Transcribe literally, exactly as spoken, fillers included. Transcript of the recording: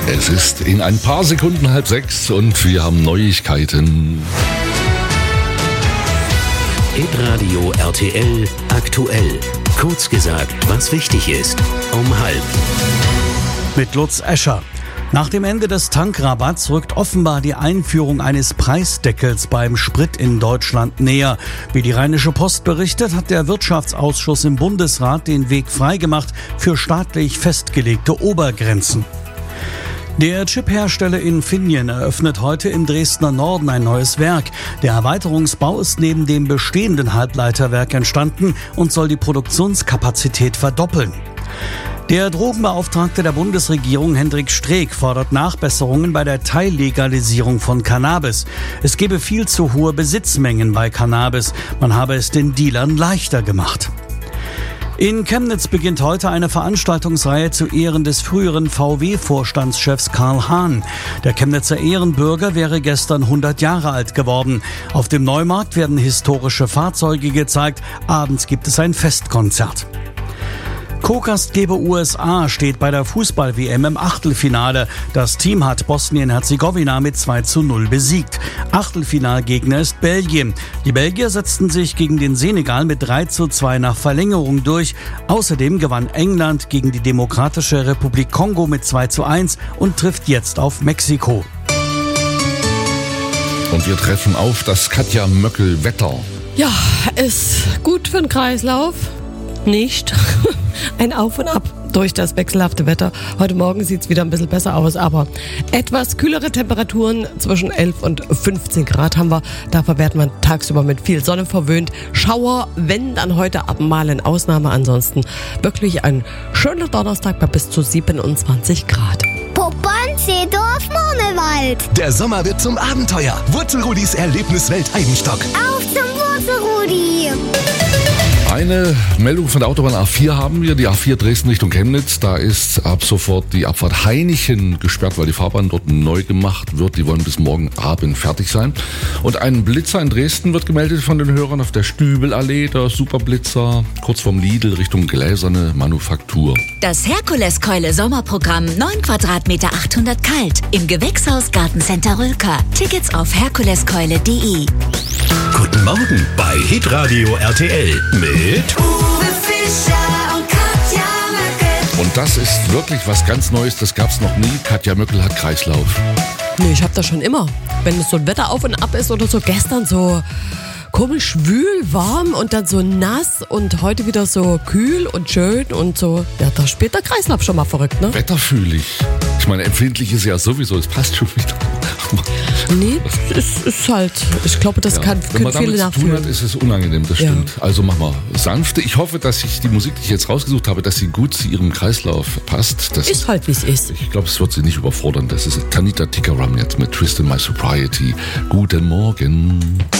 Es ist in ein paar Sekunden halb sechs und wir haben Neuigkeiten. Hitradio R T L aktuell. Kurz gesagt, was wichtig ist. Um halb. Mit Lutz Escher. Nach dem Ende des Tankrabatts rückt offenbar die Einführung eines Preisdeckels beim Sprit in Deutschland näher. Wie die Rheinische Post berichtet, hat der Wirtschaftsausschuss im Bundesrat den Weg freigemacht für staatlich festgelegte Obergrenzen. Der Chiphersteller Infineon eröffnet heute im Dresdner Norden ein neues Werk. Der Erweiterungsbau ist neben dem bestehenden Halbleiterwerk entstanden und soll die Produktionskapazität verdoppeln. Der Drogenbeauftragte der Bundesregierung Hendrik Streeck fordert Nachbesserungen bei der Teillegalisierung von Cannabis. Es gebe viel zu hohe Besitzmengen bei Cannabis. Man habe es den Dealern leichter gemacht. In Chemnitz beginnt heute eine Veranstaltungsreihe zu Ehren des früheren V W-Vorstandschefs Karl Hahn. Der Chemnitzer Ehrenbürger wäre gestern hundert Jahre alt geworden. Auf dem Neumarkt werden historische Fahrzeuge gezeigt. Abends gibt es ein Festkonzert. Co-Gastgeber U S A steht bei der Fußball-W M im Achtelfinale. Das Team hat Bosnien-Herzegowina mit zwei zu null besiegt. Achtelfinalgegner ist Belgien. Die Belgier setzten sich gegen den Senegal mit drei zu zwei nach Verlängerung durch. Außerdem gewann England gegen die Demokratische Republik Kongo mit zwei zu eins und trifft jetzt auf Mexiko. Und wir treffen auf das Katja Möckel-Wetter. Ja, ist gut für den Kreislauf. Nicht. Ein Auf und Ab durch das wechselhafte Wetter. Heute Morgen sieht es wieder ein bisschen besser aus, aber etwas kühlere Temperaturen zwischen elf und fünfzehn Grad haben wir. Dafür werden wir tagsüber mit viel Sonne verwöhnt. Schauer, wenn dann heute ab mal in Ausnahme. Ansonsten wirklich ein schöner Donnerstag bei bis zu siebenundzwanzig Grad. Poppern, Seedorf, Murmelwald. Der Sommer wird zum Abenteuer. Wurzelrudis Erlebniswelt Heidenstock. Auf zum Wurzelrudi. Eine Meldung von der Autobahn A vier haben wir, die A vier Dresden Richtung Chemnitz. Da ist ab sofort die Abfahrt Hainichen gesperrt, weil die Fahrbahn dort neu gemacht wird. Die wollen bis morgen Abend fertig sein. Und ein Blitzer in Dresden wird gemeldet von den Hörern auf der Stübelallee. Der Superblitzer kurz vorm Lidl Richtung Gläserne Manufaktur. Das Herkuleskeule Sommerprogramm, neun Quadratmeter, achthundert kalt. Im Gewächshaus Gartencenter Rülker. Tickets auf herkuleskeule punkt de. Guten Morgen bei Hitradio R T L mit Uwe Fischer und Katja Möckel. Und das ist wirklich was ganz Neues, das gab's noch nie. Katja Möckel hat Kreislauf. Nee, ich hab das schon immer. Wenn es so ein Wetter auf und ab ist oder so gestern so komisch schwül, warm und dann so nass und heute wieder so kühl und schön und so. Ja, da spielt der Kreislauf schon mal verrückt, ne? Wetter fühle ich. Ich meine, empfindlich ist ja sowieso, es passt schon wieder. Nee, es ist halt, ich glaube, das ja, kann, wenn man können viele damit zu tun nachfühlen. hat, ist es unangenehm, das Ja. stimmt. Also machen wir sanfte. Ich hoffe, dass ich die Musik, die ich jetzt rausgesucht habe, dass sie gut zu ihrem Kreislauf passt. Das Ist halt, wie es ist. Ich glaube, es wird sie nicht überfordern. Das ist Tanita Tikaram jetzt mit Twist in My Sobriety. Guten Morgen.